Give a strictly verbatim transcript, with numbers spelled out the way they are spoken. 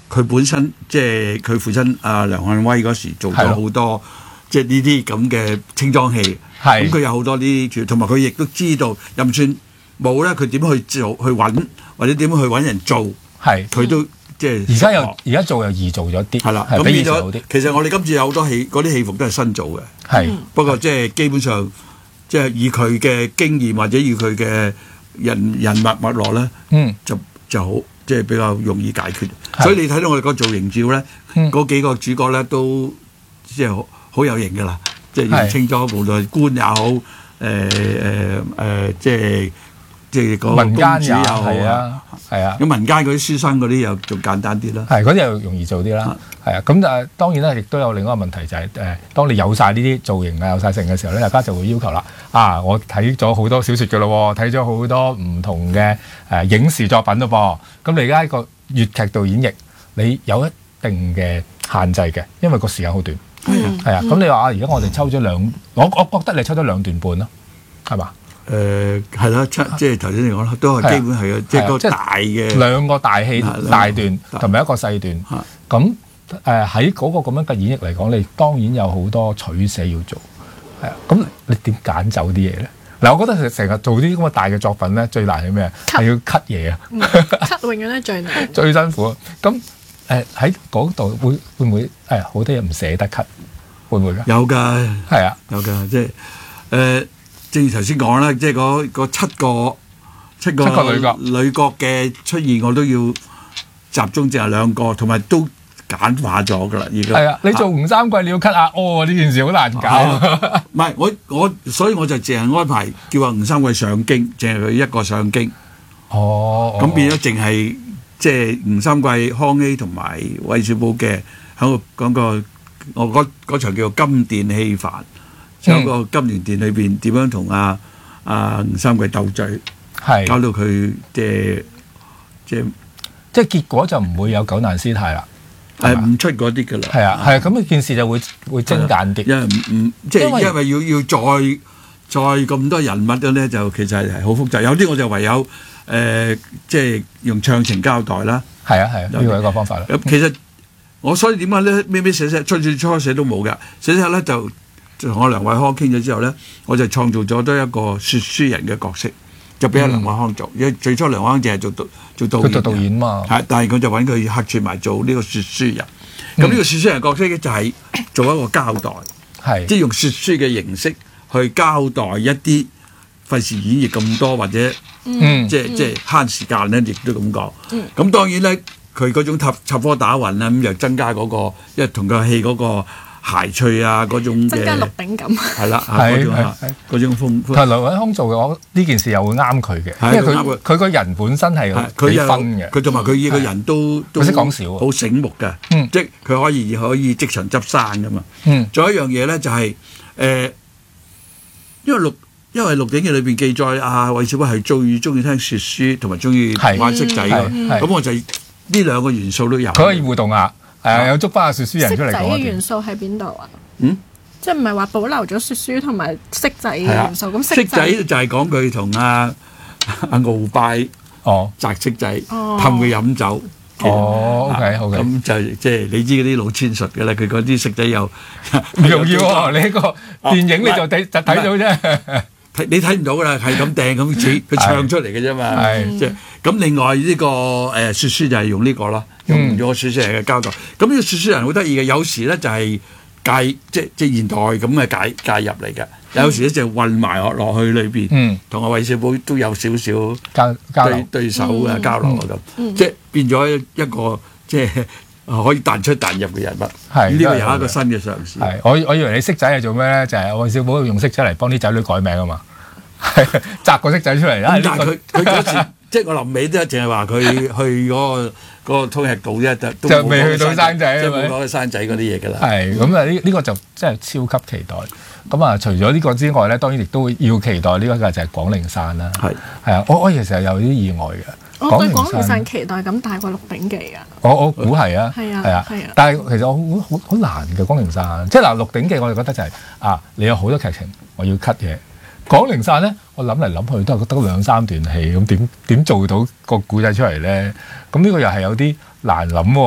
佢本身即係佢父親阿梁漢威嗰時做咗好多即係呢啲咁嘅清裝戲，咁佢有好多呢啲，同埋佢亦都知道，任算冇咧，佢點去做去揾，或者點樣去揾人做，佢都即係而家又而家做又易做咗啲， 係啦，咁變咗其實我哋今次有好多戲，嗰啲戲服都係新做嘅， 係不過即係基本上即係以佢嘅經驗或者以佢嘅人人物脈絡咧，嗯，就就好。即係比較容易解決，所以你睇到我哋個造型照咧，嗰、嗯、幾個主角咧都即係好好有型㗎啦，即係認清咗，無論官也好，誒誒誒，即係即係個公主又好啊，係啊，咁民間嗰啲書生嗰啲又仲簡單啲啦， 係嗰啲又容易做啲啦，係啊，咁但係當然啦，亦都有另一個問題就係、是、誒，當你有晒呢啲造型啊，有晒成嘅時候咧，大家就會要求啦，啊，我睇咗好多小説㗎咯，睇咗好多唔同嘅誒、呃、影視作品咯噃，咁你而家喺個粵劇度演繹，你有一定嘅限制嘅，因為個時間好短，係啊，咁、嗯、你話啊，而家我哋抽咗兩，我我覺得你抽咗兩段半咯，係嘛？ 誒係啦，即係頭先你講啦，都係基本係即係個大嘅兩個大戲大段同埋一個細段。咁誒喺嗰個咁樣嘅演繹嚟講，你當然有好多取捨要做。係啊，咁你點揀走啲嘢咧？嗱，我覺得成日做啲咁嘅大嘅作品咧，最難係咩？係要 cut 嘢啊！cut 永遠都最難， 最辛苦。咁誒喺嗰度會會唔會誒好多嘢唔捨得 cut？會唔會㗎？ 有㗎， 係啊， 有㗎，即係誒。正如頭先講啦，即係嗰嗰七個七個女角女角嘅出現，我都要集中，淨係兩個，同埋都簡化咗噶啦。而家係啊，你做吳三桂你要 cut 啊，哦呢件事好難搞。 唔係我我，所以我就淨係安排叫阿吳三桂上京，淨係佢一個上京。 哦， 咁變咗淨係即係吳三桂、康熙同埋韋小寶嘅喺個講個我嗰嗰場叫做金殿戲法。喺個金鑾殿裏邊點樣同阿阿吳三桂鬥嘴，係搞到佢即係即係即係結果就唔會有九難師太啦， 係唔出嗰啲噶啦， 係啊係啊，咁件事就會會精簡啲， 因為唔唔即係因為要要再再咁多人物嘅咧，就其實係好複雜。有啲我就唯有誒即係用唱情交代啦， 係啊係啊，呢個係一個方法啦。 咁其實我所以點解咧？咩咩寫寫，初初寫都冇嘅，寫寫咧就。同我梁偉康傾咗之後咧，我就創造咗多一個説書人嘅角色，就俾阿梁偉康做。因為最初梁偉康淨係做導做導演， 佢做導演嘛， 係，但係佢就揾佢客串埋做呢個説書人。咁呢、嗯、個説書人角色咧就係做一個交代，係即係用説書嘅形式去交代一啲費事演繹咁多或者，嗯、即係即係慳時間咧，亦都咁講。咁、嗯、當然咧，佢嗰種插插科打諢啦，咁又增加嗰、那個，因為同個戲嗰個。諧趣啊，嗰種嘅增加鹿鼎感係啦，嗰種嗰種風。 同梁偉康做嘅，我呢件事又會啱佢嘅，因為佢佢個人本身係幾分嘅， 佢同埋佢個人都都識講笑， 好醒目嘅，即係佢可以可以即場執生噶嘛。仲有一樣嘢咧，就係誒，因為鹿因為《鹿鼎記》裏邊記載啊，韋小寶係最中意聽説書，同埋中意玩骰仔嘅，咁我就呢兩個元素都有。 佢可以互動啊！誒、啊、有捉翻個説書人出嚟講。 骰仔嘅元素喺邊度啊？嗯，即係唔係話保留咗説書同埋骰仔嘅元素？咁骰仔就係講佢同阿阿鰲拜哦擲骰仔，氹佢飲酒。 哦 ，OK OK。 咁就即係你知嗰啲老千術嘅啦，佢嗰啲骰仔又唔容易喎。你個電影你就睇就睇到啫。 睇你睇唔到噶啦，係咁掟咁似佢唱出嚟嘅啫嘛。即係咁。另外呢個誒説書就係用呢個咯。用咗説書人嘅交代，咁呢個説書人好得意嘅，有時咧就係介即即現代咁嘅介介入嚟嘅，有時咧就混埋落落去裏邊，同阿韋小寶都有少少交交對對手嘅交流啊咁，即變咗一個即可以彈出彈入嘅人物。係呢個又係一個新嘅嘗試。 係我我以為你骰仔係做咩咧？就係韋小寶用骰仔嚟幫啲仔女改名啊嘛，擲個骰仔出嚟啦。 但係佢佢嗰時即我臨尾都淨係話佢去嗰個。嗰個通吃道啫， 就未去到生仔， 即係冇講生仔嗰啲嘢㗎啦。 係咁啊！呢呢個就真係超級期待。咁啊，除咗呢個之外咧，當然亦都要期待呢個就係廣陵散啦。係係啊，我我其實有啲意外嘅。 我對廣陵散期待咁大過鹿鼎記啊！ 我我估係啊， 係啊， 係啊，係啊。但係其實我估好好難嘅廣陵散，即係嗱鹿鼎記，我哋覺得就係啊，你有好多劇情，我要 cut 嘢。廣陵散咧，我諗嚟諗去都係得兩三段戲，咁點點做到個故仔出嚟咧？咁呢個又係有啲難諗喎。